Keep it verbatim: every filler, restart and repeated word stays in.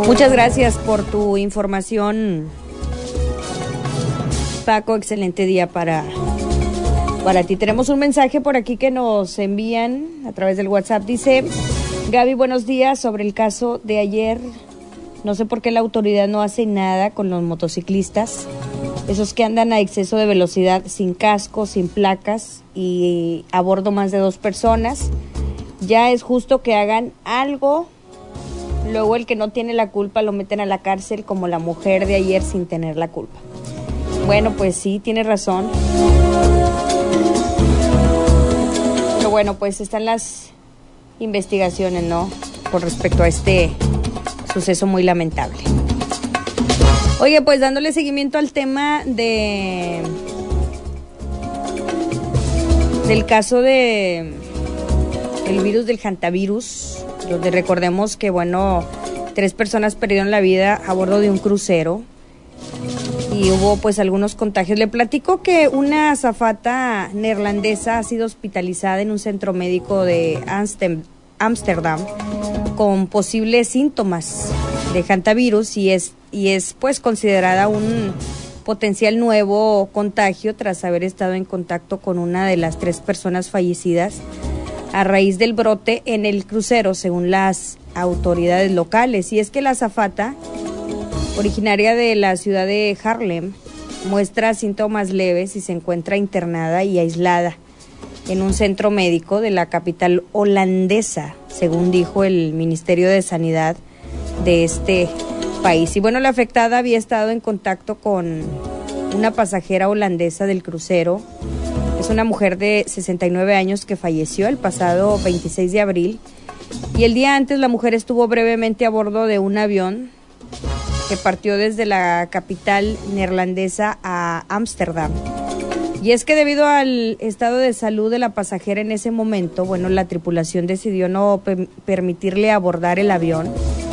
Muchas gracias por tu información, Paco. Excelente día para, para ti. Tenemos un mensaje por aquí que nos envían a través del WhatsApp. Dice: Gaby, buenos días. Sobre el caso de ayer, no sé por qué la autoridad no hace nada con los motociclistas, esos que andan a exceso de velocidad, sin casco, sin placas y a bordo más de dos personas. Ya es justo que hagan algo. Luego el que no tiene la culpa lo meten a la cárcel, como la mujer de ayer sin tener la culpa. Bueno, pues sí, tiene razón. Pero bueno, pues están las investigaciones, ¿no?, con respecto a este suceso muy lamentable. Oye, pues dándole seguimiento al tema de del caso de el virus del hantavirus, donde recordemos que, bueno, tres personas perdieron la vida a bordo de un crucero y hubo pues algunos contagios. Le platico que una azafata neerlandesa ha sido hospitalizada en un centro médico de Ámsterdam con posibles síntomas de hantavirus y es, y es pues considerada un potencial nuevo contagio tras haber estado en contacto con una de las tres personas fallecidas a raíz del brote en el crucero, según las autoridades locales. Y es que la azafata, originaria de la ciudad de Haarlem, muestra síntomas leves y se encuentra internada y aislada en un centro médico de la capital holandesa, según dijo el Ministerio de Sanidad de este país. Y bueno, la afectada había estado en contacto con una pasajera holandesa del crucero. Es una mujer de sesenta y nueve años que falleció el pasado veintiséis de abril, y el día antes la mujer estuvo brevemente a bordo de un avión que partió desde la capital neerlandesa a Ámsterdam. Y es que debido al estado de salud de la pasajera en ese momento, bueno, la tripulación decidió no pe- permitirle abordar el avión